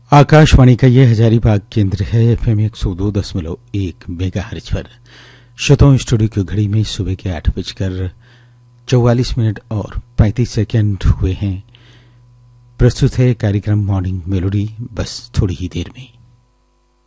आकाशवाणी का ये हजारीबाग केंद्र है। FM 102.1 मेगाहर्ट्ज पर। श्रोताओं, स्टूडियो की घड़ी में सुबह के 8:44 और 35 सेकंड हुए हैं। प्रस्तुत है कार्यक्रम मॉर्निंग मेलोडी, बस थोड़ी ही देर में।